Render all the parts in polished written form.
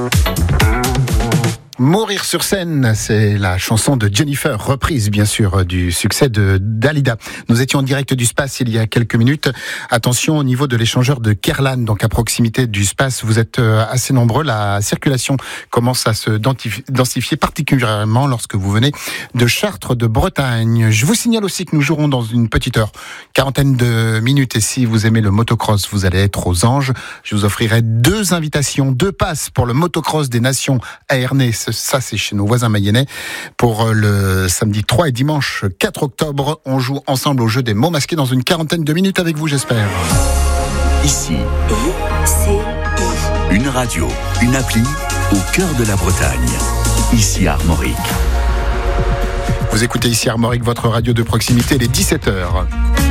Mourir sur scène, c'est la chanson de Jennifer, reprise bien sûr du succès de Dalida. Nous étions en direct du Space il y a quelques minutes. Attention au niveau de l'échangeur de Kerlan, donc à proximité du Space, vous êtes assez nombreux. La circulation commence à se densifier particulièrement lorsque vous venez de Chartres de Bretagne. Je vous signale aussi que nous jouerons dans une petite heure, quarantaine de minutes. Et si vous aimez le motocross, vous allez être aux anges. Je vous offrirai 2 invitations, 2 passes pour le motocross des nations à Ernée. Ça, c'est chez nos voisins mayennais. Pour le samedi 3 et dimanche 4 octobre, on joue ensemble au jeu des mots masqués dans une quarantaine de minutes avec vous, j'espère. Ici, une radio, une appli au cœur de la Bretagne. Ici Armorique. Vous écoutez ici Armorique, votre radio de proximité, les 17h.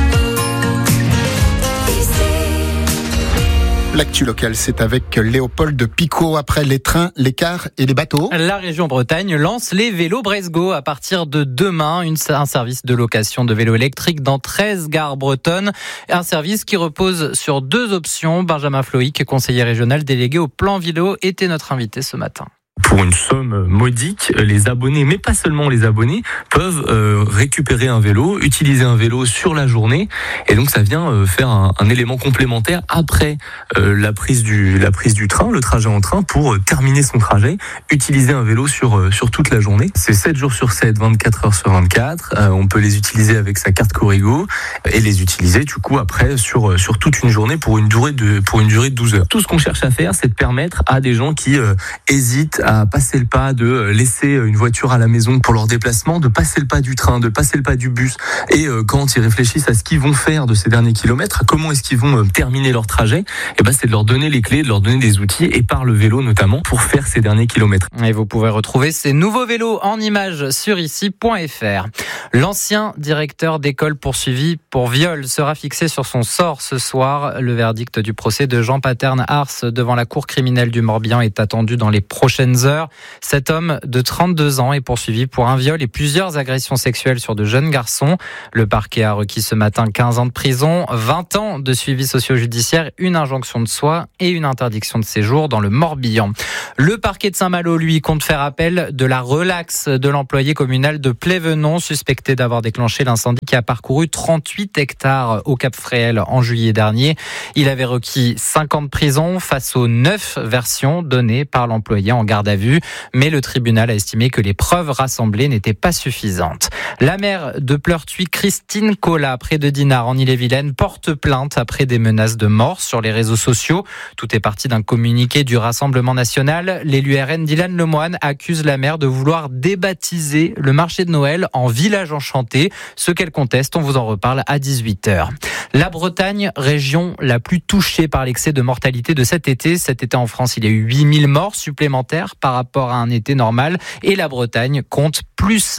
L'actu locale, c'est avec Léopold Picot. Après les trains, les cars et les bateaux, la région Bretagne lance les vélos Bresgo à partir de demain. Un service de location de vélos électriques dans 13 gares bretonnes. Un service qui repose sur 2 options. Benjamin Floïc, conseiller régional délégué au plan vélo, était notre invité ce matin. Pour une somme modique, les abonnés, mais pas seulement les abonnés, peuvent récupérer un vélo, utiliser un vélo sur la journée, et donc ça vient faire un élément complémentaire après la prise du train, le trajet en train, pour terminer son trajet, utiliser un vélo sur toute la journée. C'est 7 jours sur 7, 24 heures sur 24. On peut les utiliser avec sa carte Corrigo et les utiliser du coup après sur toute une journée pour une durée de 12 heures. Tout ce qu'on cherche à faire, c'est de permettre à des gens qui hésitent à passer le pas de laisser une voiture à la maison pour leur déplacement, de passer le pas du train, de passer le pas du bus, et quand ils réfléchissent à ce qu'ils vont faire de ces derniers kilomètres, comment est-ce qu'ils vont terminer leur trajet, et c'est de leur donner les clés, de leur donner des outils, et par le vélo notamment, pour faire ces derniers kilomètres. Et vous pouvez retrouver ces nouveaux vélos en images sur ici.fr. L'ancien directeur d'école poursuivi pour viol sera fixé sur son sort ce soir. Le verdict du procès de Jean Paterne-Ars devant la cour criminelle du Morbihan est attendu dans les prochaines heures. Cet homme de 32 ans est poursuivi pour un viol et plusieurs agressions sexuelles sur de jeunes garçons. Le parquet a requis ce matin 15 ans de prison, 20 ans de suivi socio-judiciaire, une injonction de soi et une interdiction de séjour dans le Morbihan. Le parquet de Saint-Malo, lui, compte faire appel de la relaxe de l'employé communal de Plévenon, suspecté d'avoir déclenché l'incendie qui a parcouru 38 hectares au Cap-Fréhel en juillet dernier. Il avait requis 5 ans de prison face aux 9 versions données par l'employé en garde à vue, mais le tribunal a estimé que les preuves rassemblées n'étaient pas suffisantes. La maire de Pleurtuis, Christine Collat, près de Dinard en Ille-et-Vilaine, porte plainte après des menaces de mort sur les réseaux sociaux. Tout est parti d'un communiqué du Rassemblement national. L'élu RN Dylan Lemoine accuse la maire de vouloir débaptiser le marché de Noël en village enchanté. Ce qu'elle conteste, on vous en reparle à 18h. La Bretagne, région la plus touchée par l'excès de mortalité de cet été. Cet été en France, il y a eu 8000 morts supplémentaires par rapport à un été normal. Et la Bretagne compte plus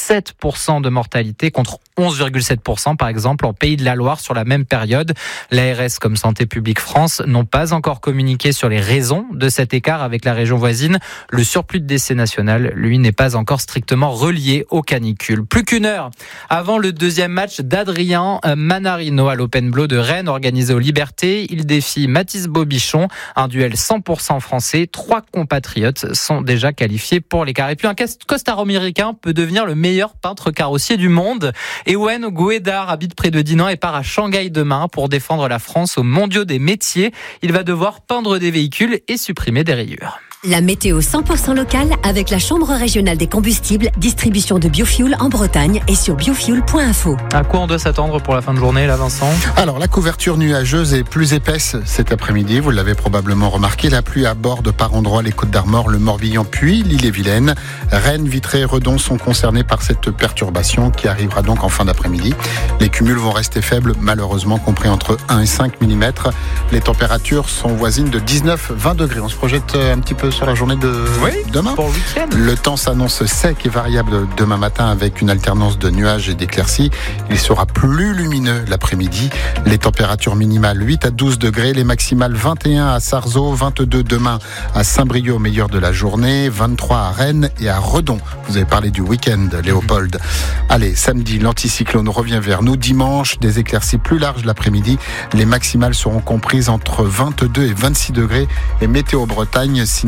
17% de mortalité contre 11,7% par exemple en Pays de la Loire sur la même période. L'ARS comme Santé publique France n'ont pas encore communiqué sur les raisons de cet écart avec la région voisine. Le surplus de décès national, lui, n'est pas encore strictement relié aux canicules. Plus qu'une heure avant le deuxième match d'Adrien Manarino à l'Open-Blow de Rennes organisé aux Libertés. Il défie Mathis Bobichon, un duel 100% français. 3 compatriotes sont déjà qualifiés pour l'écart. Et puis un costaro-américain peut devenir le meilleur peintre carrossier du monde. Ewen Guédard habite près de Dinan et part à Shanghai demain pour défendre la France aux mondiaux des métiers. Il va devoir peindre des véhicules et supprimer des rayures. La météo 100% locale avec la Chambre régionale des combustibles, distribution de biofuel en Bretagne et sur biofuel.info. À quoi on doit s'attendre pour la fin de journée, là, Vincent ? Alors, la couverture nuageuse est plus épaisse cet après-midi. Vous l'avez probablement remarqué. La pluie aborde par endroits les Côtes d'Armor, le Morbihan, puis l'Ille-et-Vilaine. Rennes, Vitré et Redon sont concernés par cette perturbation qui arrivera donc en fin d'après-midi. Les cumuls vont rester faibles, malheureusement compris entre 1 et 5 mm. Les températures sont voisines de 19-20 degrés. On se projette un petit peu sur la journée de demain. Pour le week-end. Le temps s'annonce sec et variable demain matin avec une alternance de nuages et d'éclaircies. Il sera plus lumineux l'après-midi. Les températures minimales 8 à 12 degrés, les maximales 21 à Sarzeau, 22 demain à Saint-Brieuc au meilleur de la journée, 23 à Rennes et à Redon. Vous avez parlé du week-end, Léopold. Allez, samedi, l'anticyclone revient vers nous. Dimanche, des éclaircies plus larges l'après-midi. Les maximales seront comprises entre 22 et 26 degrés. Et Météo Bretagne signale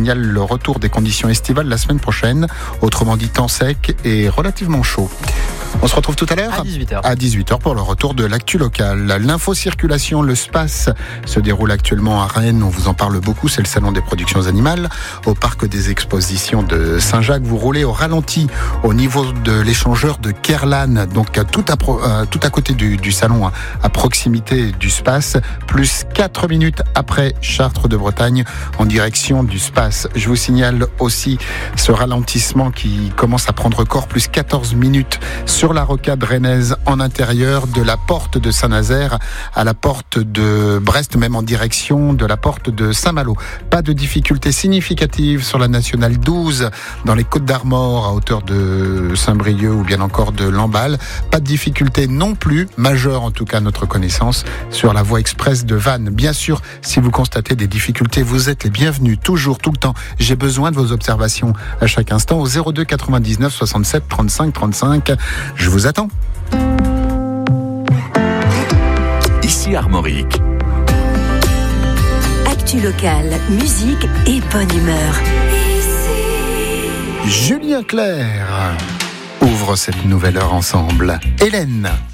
signale le retour des conditions estivales la semaine prochaine. Autrement dit, temps sec et relativement chaud. On se retrouve tout à l'heure à 18h. À 18h pour le retour de l'actu locale. L'infocirculation, le SPACE se déroule actuellement à Rennes. On vous en parle beaucoup. C'est le salon des productions animales. Au parc des expositions de Saint-Jacques, vous roulez au ralenti au niveau de l'échangeur de Kerlan. Donc tout à côté du salon, à proximité du SPACE. Plus 4 minutes après Chartres de Bretagne en direction du SPACE. Je vous signale aussi ce ralentissement qui commence à prendre corps. Plus 14 minutes sur la rocade rennaise en intérieur de la porte de Saint-Nazaire à la porte de Brest, même en direction de la porte de Saint-Malo. Pas de difficultés significatives sur la nationale 12 dans les Côtes-d'Armor à hauteur de Saint-Brieuc ou bien encore de Lamballe. Pas de difficultés non plus, majeures en tout cas à notre connaissance, sur la voie express de Vannes. Bien sûr, si vous constatez des difficultés, vous êtes les bienvenus, toujours, tout le temps. J'ai besoin de vos observations à chaque instant au 02 99 67 35 35. Je vous attends. Ici Armorique. Actu locale, musique et bonne humeur. Julien Clerc ouvre cette nouvelle heure ensemble. Hélène.